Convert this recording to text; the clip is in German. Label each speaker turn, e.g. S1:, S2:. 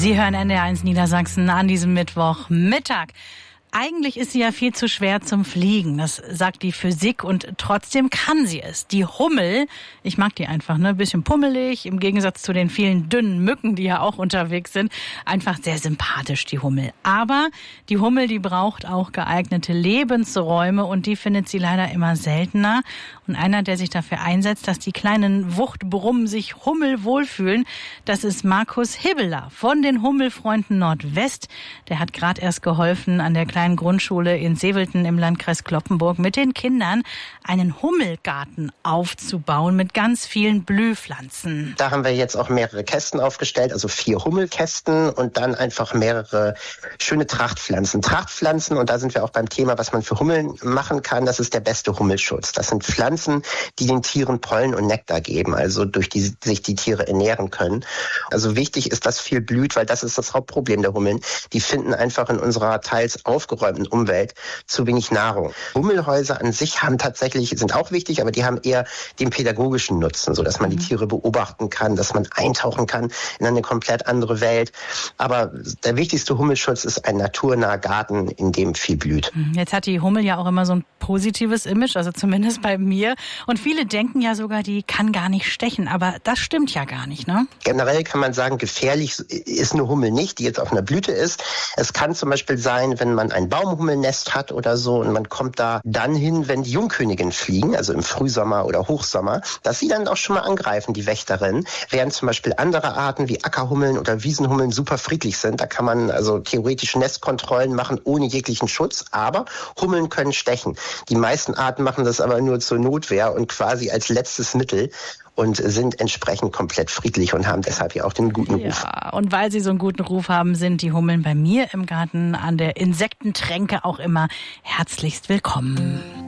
S1: Sie hören NDR1 Niedersachsen an diesem Mittwochmittag. Eigentlich ist sie ja viel zu schwer zum Fliegen, das sagt die Physik, und trotzdem kann sie es. Die Hummel, ich mag die einfach, ein bisschen pummelig, im Gegensatz zu den vielen dünnen Mücken, die ja auch unterwegs sind. Einfach sehr sympathisch, die Hummel. Aber die Hummel, die braucht auch geeignete Lebensräume und die findet sie leider immer seltener. Und einer, der sich dafür einsetzt, dass die kleinen Wuchtbrummen sich hummelwohl fühlen, das ist Markus Hibbeler von den Hummelfreunden Nordwest. Der hat gerade erst geholfen, an der kleinen Grundschule in Sevelten im Landkreis Cloppenburg mit den Kindern einen Hummelgarten aufzubauen mit ganz vielen Blühpflanzen.
S2: Da haben wir jetzt auch mehrere Kästen aufgestellt, also 4 Hummelkästen und dann einfach mehrere schöne Trachtpflanzen. Trachtpflanzen, und da sind wir auch beim Thema, was man für Hummeln machen kann, das ist der beste Hummelschutz. Das sind Pflanzen, die den Tieren Pollen und Nektar geben, also durch die sich die Tiere ernähren können. Also wichtig ist, dass viel blüht, weil das ist das Hauptproblem der Hummeln. Die finden einfach in unserer teils aufgeräumten Umwelt zu wenig Nahrung. Hummelhäuser an sich sind auch wichtig, aber die haben eher den pädagogischen Nutzen, so dass man die Tiere beobachten kann, dass man eintauchen kann in eine komplett andere Welt. Aber der wichtigste Hummelschutz ist ein naturnaher Garten, in dem viel blüht.
S1: Jetzt hat die Hummel ja auch immer so ein positives Image, also zumindest bei mir. Und viele denken ja sogar, die kann gar nicht stechen, aber das stimmt ja gar nicht, ne?
S2: Generell kann man sagen, gefährlich ist eine Hummel nicht, die jetzt auf einer Blüte ist. Es kann zum Beispiel sein, wenn man ein Baumhummelnest hat oder so und man kommt da dann hin, wenn die Jungköniginnen fliegen, also im Frühsommer oder Hochsommer, dass sie dann auch schon mal angreifen, die Wächterinnen, während zum Beispiel andere Arten wie Ackerhummeln oder Wiesenhummeln super friedlich sind. Da kann man also theoretisch Nestkontrollen machen ohne jeglichen Schutz, aber Hummeln können stechen. Die meisten Arten machen das aber nur zur Notwehr und quasi als letztes Mittel und sind entsprechend komplett friedlich und haben deshalb ja auch den guten Ruf.
S1: Ja, und weil sie so einen guten Ruf haben, sind die Hummeln bei mir im Garten an der Insektentränke auch immer herzlichst willkommen.